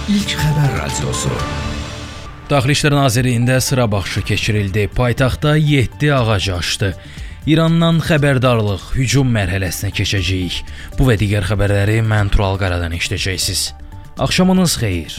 İlk xəbər radiosu. Daxili İşlər Nazirliyində sıra baxışı keçirildi. Paytaxtda 7 ağac aşdı. İrandan xəbərdarlıq, hücum mərhələsinə keçəcəyik. Bu və digər xəbərləri mən Tural Qaradan eşidəcəksiniz. Axşamınız xeyir.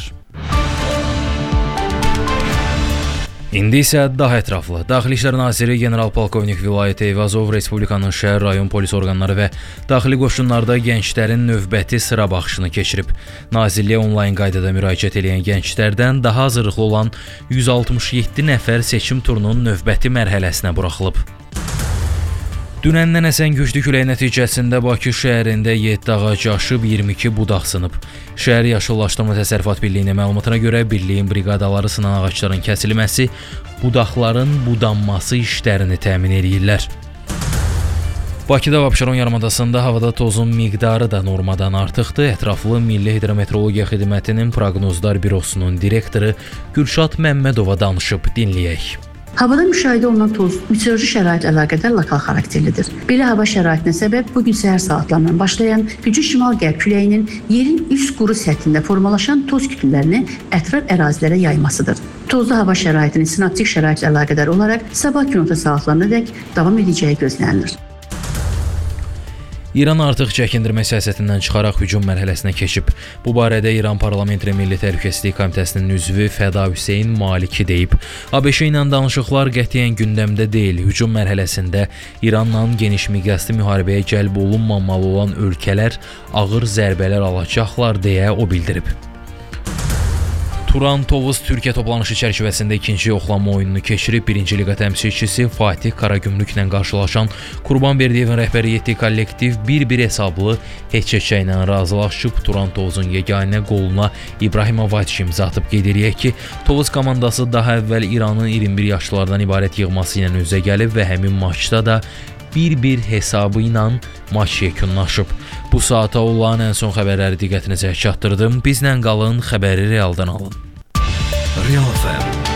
İndi isə daha ətraflı. Daxili İşlər Naziri General-Polkovnik Vilayət Eyvazov Respublikanın şəhər, rayon polis orqanları və daxili qoşunlarda gənclərin növbəti sıra baxışını keçirib. Nazirliyə onlayn qaydada müraciət edən gənclərdən daha hazırlıqlı olan 167 nəfər seçim turunun növbəti mərhələsinə buraxılıb. Dünəndən əsən güclü külək nəticəsində Bakı şəhərində 7 ağac aşıb, 22 budaq sınıb. Şəhər Yaşıllaşdırma Təsərrüfat Birliyinin məlumatına görə birliyin briqadaları sınan ağacların kəsilməsi, budaqların budanması işlərini təmin edirlər. Bakıda və Abşeron yarımadasında havada tozun miqdarı da normadan artıqdır. Ətraflı Milli Hidrometeorologiya Xidmətinin Proqnozlar Bürosunun direktoru Gülşad Məmmədova danışıb, dinləyək. Havada müşahidə olunan toz meteoroloji şərait əlaqədar lokal xarakterlidir. Belə hava şəraitinə səbəb bugün səhər saatlarından başlayan güclü şimal-qərb küləyinin yerin üst quru səthində formalaşan toz kütlələrini ətraf ərazilərə yaymasıdır. Tozlu hava şəraitinin sinoptik şəraitlə əlaqədar olaraq sabah günorta saatlarınadək davam edəcəyi gözlənilir. İran artıq çəkindirmə siyasətindən çıxaraq hücum mərhələsinə keçib. Bu barədə İran Parlamentli Milli Təhlükəsizlik Komitəsinin üzvü Fəda Hüseyn Maliki deyib. ABŞ ilə danışıqlar qətiyyən gündəmdə deyil. Hücum mərhələsində İranla geniş miqyaslı müharibəyə cəlb olunmamalı olan ölkələr ağır zərbələr alacaqlar deyə o bildirib. Turan Tovuz Türkiyə toplanışı çərçivəsində ikinci yoxlama oyununu keçirib. Birinci liqa təmsilçisi Fatih Qaragümrüklə qarşılaşan Qurbanberdiyevin rəhbəri etdiyi kollektiv 1-1 hesablı heç-heçə ilə razılaşıb. Turan Tovuzun yeganə qoluna İbrahimov imza atıb. Qeyd edək ki, Tovuz komandası daha əvvəl İranın 21 yaşlılardan ibarət yığması ilə üzə gəlib və həmin maçda da 1-1 hesabı ilə maç yekunlaşıb. Bu saata olan ən son xəbərləri diqqətinizə çatdırdım. Bizlə qalın, xəbəri realdan alın. Real FM.